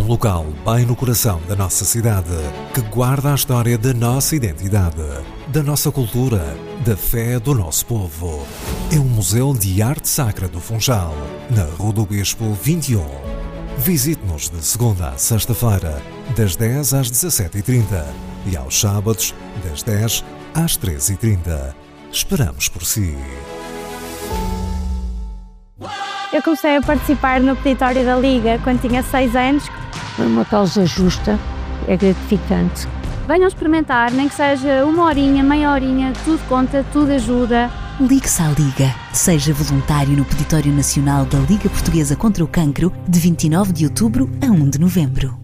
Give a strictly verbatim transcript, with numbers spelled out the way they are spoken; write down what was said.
um local bem no coração da nossa cidade, que guarda a história da nossa identidade, da nossa cultura, da fé do nosso povo. É um museu de arte sacra do Funchal, na Rua do Bispo vinte e um. Visite-nos de segunda a sexta-feira, das dez às dezassete e trinta e aos sábados, das dez às treze e trinta. Esperamos por si. Eu comecei a participar no peditório da Liga quando tinha seis anos. Foi uma causa justa, é gratificante. Venham experimentar, nem que seja uma horinha, meia horinha, tudo conta, tudo ajuda. Ligue-se à Liga. Seja voluntário no Peditório Nacional da Liga Portuguesa contra o Cancro, de vinte e nove de outubro a um de novembro.